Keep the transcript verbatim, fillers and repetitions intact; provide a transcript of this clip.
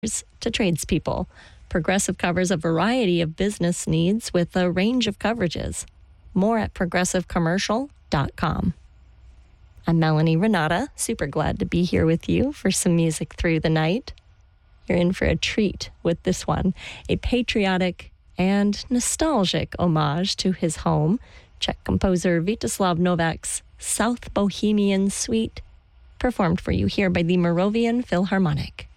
to tradespeople. Progressive covers a variety of business needs with a range of coverages. More at progressive commercial dot com. I'm Melanie Renata, super glad to be here with you for some music through the night. You're in for a treat with this one, a patriotic and nostalgic homage to his home, Czech composer Vítězslav Novak's South Bohemian Suite, performed for you here by the Moravian Philharmonic.